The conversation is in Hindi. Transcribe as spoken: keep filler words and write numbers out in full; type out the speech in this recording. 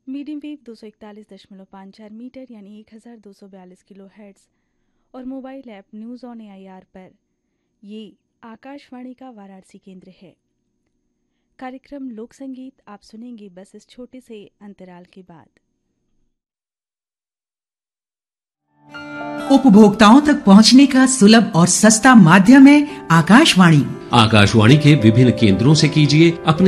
मीडियम वेव दो सौ इकतालीस दशमलव पाँच चार मीटर यानी एक हज़ार दो सौ बयालीस किलो हेर्ट्ज और mobile app news on AIR पर। ये आकाशवाणी का वाराणसी केंद्र है। कार्यक्रम लोक संगीत आप सुनेंगे बस इस छोटे से अंतराल के बाद। उपभोक्ताओं तक पहुंचने का सुलभ और सस्ता माध्यम है आकाशवाणी। आकाशवाणी के विभिन्न केंद्रों से कीजिए अपने